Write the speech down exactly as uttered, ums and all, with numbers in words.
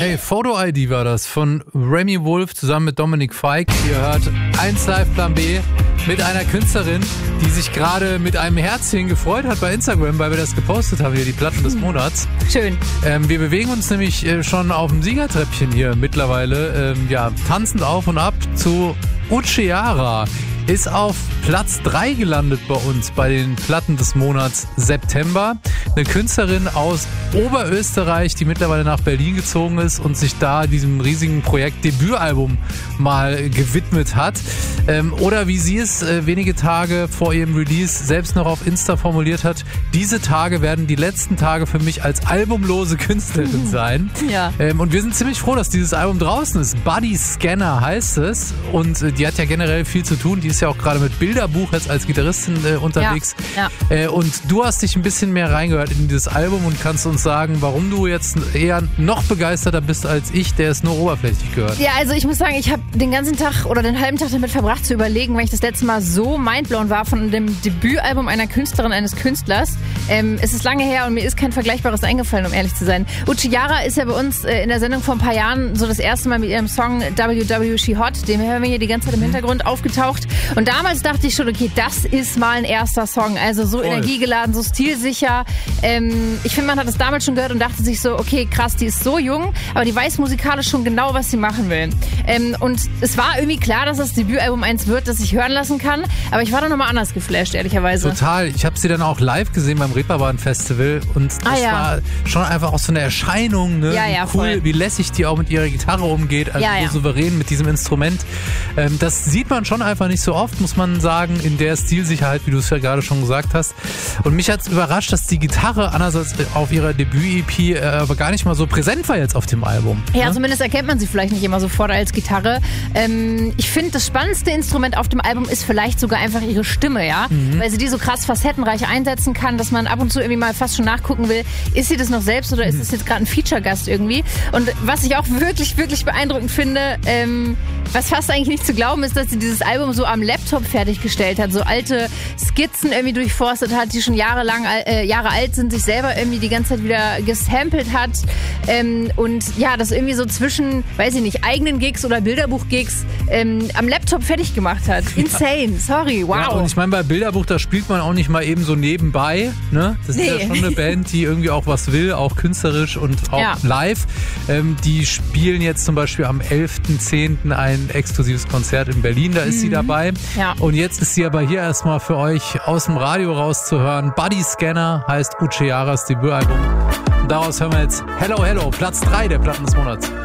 Hey, Photo-I D war das von Remy Wolf zusammen mit Dominik Feig. Ihr hört eins Live Plan B mit einer Künstlerin, die sich gerade mit einem Herzchen gefreut hat bei Instagram, weil wir das gepostet haben, hier die Platten des Monats. Schön. Ähm, wir bewegen uns nämlich äh, schon auf dem Siegertreppchen hier mittlerweile, ähm, ja, tanzend auf und ab zu Uchiara. Ist auf Platz drei gelandet bei uns bei den Platten des Monats September. Eine Künstlerin aus Oberösterreich, die mittlerweile nach Berlin gezogen ist und sich da diesem riesigen Projekt Debütalbum mal gewidmet hat. Ähm, oder wie sie es äh, wenige Tage vor ihrem Release selbst noch auf Insta formuliert hat, diese Tage werden die letzten Tage für mich als albumlose Künstlerin sein. Ja. Ähm, und wir sind ziemlich froh, dass dieses Album draußen ist. Body Scanner heißt es. Und äh, die hat ja generell viel zu tun. Die ist ja auch gerade mit Bilderbuch jetzt als Gitarristin äh, unterwegs. Ja, ja. Äh, und du hast dich ein bisschen mehr reingehört in dieses Album und kannst uns sagen, warum du jetzt eher noch begeisterter bist als ich, der es nur oberflächlich gehört. Ja, also ich muss sagen, ich habe den ganzen Tag oder den halben Tag damit verbracht zu überlegen, weil ich das letzte Mal so mindblown war von dem Debütalbum einer Künstlerin, eines Künstlers. Ähm, es ist lange her und mir ist kein Vergleichbares eingefallen, um ehrlich zu sein. Uchiara ist ja bei uns äh, in der Sendung vor ein paar Jahren so das erste Mal mit ihrem Song W W She Hot, den hören wir hier die ganze Zeit im Hintergrund, aufgetaucht. Und damals dachte ich schon, okay, das ist mal ein erster Song. Also so Voll. energiegeladen, so stilsicher. Ähm, ich finde, man hat es damals schon gehört und dachte sich so, okay, krass, die ist so jung, aber die weiß musikalisch schon genau, was sie machen will. Ähm, und es war irgendwie klar, dass das Debütalbum eins wird, das ich hören lassen kann. Aber ich war dann nochmal anders geflasht, ehrlicherweise. Total. Ich habe sie dann auch live gesehen beim Reeperbahn Festival und das Ah, ja. war schon einfach auch so eine Erscheinung, ne? Ja, ja, wie cool, voll. wie lässig die auch mit ihrer Gitarre umgeht, also Ja, so ja. souverän mit diesem Instrument. Ähm, das sieht man schon einfach nicht so oft, muss man sagen, in der Stilsicherheit, wie du es ja gerade schon gesagt hast. Und mich hat es überrascht, dass die Gitarre andererseits auf ihrer Debüt-E P äh, aber gar nicht mal so präsent war jetzt auf dem Album. Ja, ne? zumindest erkennt man sie vielleicht nicht immer sofort als Gitarre. Ähm, ich finde, das spannendste Instrument auf dem Album ist vielleicht sogar einfach ihre Stimme, ja? Mhm. Weil sie die so krass facettenreich einsetzen kann, dass man ab und zu irgendwie mal fast schon nachgucken will, ist sie das noch selbst oder ist das jetzt gerade ein Feature-Gast irgendwie? Und was ich auch wirklich, wirklich beeindruckend finde, ähm, was fast eigentlich nicht zu glauben ist, dass sie dieses Album so am Laptop fertiggestellt hat, so alte Skizzen irgendwie durchforstet hat, die schon jahrelang äh, Jahre alt sind, sich selber irgendwie die ganze Zeit wieder gesampelt hat ähm, und ja, das irgendwie so zwischen, weiß ich nicht, eigenen Gigs oder Bilderbuch-Gigs ähm, am Laptop fertig gemacht hat. Insane, sorry, wow. Ja, und ich meine, bei Bilderbuch, da spielt man auch nicht mal eben so nebenbei, ne? Das Nee. ist ja schon eine Band, die irgendwie auch was will, auch künstlerisch und auch Ja. live. Ähm, die spielen jetzt zum Beispiel am elften zehnten ein exklusives Konzert in Berlin, da ist sie dabei. Ja. Und jetzt ist sie aber hier erstmal für euch aus dem Radio rauszuhören. Body Scanner heißt Uchiaras Debütalbum. Und daraus hören wir jetzt Hello Hello, Platz drei der Platten des Monats.